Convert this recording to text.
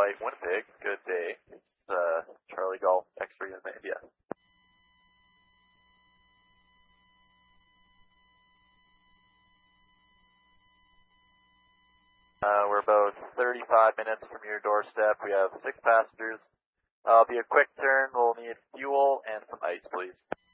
Flight Winnipeg, good day. It's Charlie Golf X-ray in India. We're about 35 minutes from your doorstep. We have 6 passengers. It'll be a quick turn. We'll need fuel and some ice, please.